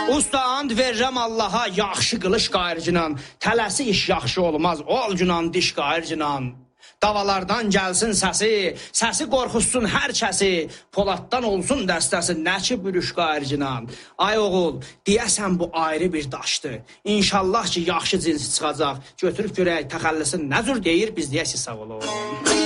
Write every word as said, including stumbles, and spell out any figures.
Usta and verirəm Allaha, yaxşı qılış qayırcınan, tələsi iş yaxşı olmaz, ol günan diş qayırcınan. Davalardan gəlsin səsi, səsi qorxusun hər kəsi, Poladdan olsun dəstəsi, nəçi bürüş qayırcınan. Ay oğul, deyəsən bu ayrı bir daşdır, İnşallah ki, yaxşı cinsi çıxacaq, götürüb görək təxəllisin nə cür deyir, biz deyəsi sağ olun.